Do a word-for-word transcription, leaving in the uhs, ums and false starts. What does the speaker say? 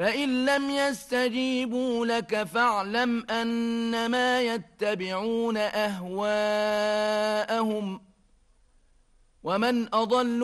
فإن لم يستجيبوا لك فاعلم أنما يتبعون أهواءهم ومن أضل